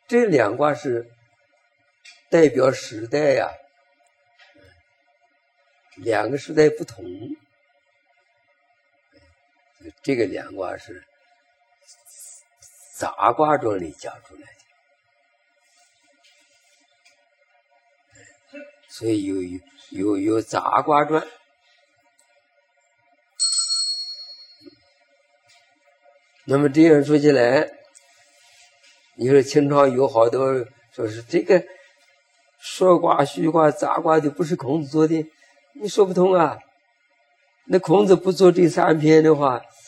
这两卦是代表时代呀，两个时代不同。这个两卦是杂卦中里讲出来的，所以有杂卦传。那么这样说起来，你说清朝有好多说是这个说卦、虚卦、杂卦就不是孔子做的，你说不通啊。那孔子不做这3篇的话，